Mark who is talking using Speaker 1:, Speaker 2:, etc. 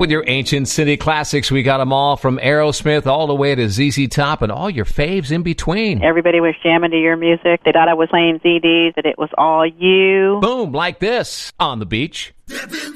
Speaker 1: With your ancient city classics, we got them all from Aerosmith all the way to ZZ Top and all your faves in between.
Speaker 2: Everybody was jamming to your music. They thought I was playing CDs, that it was all you.
Speaker 1: Boom, like this on the beach.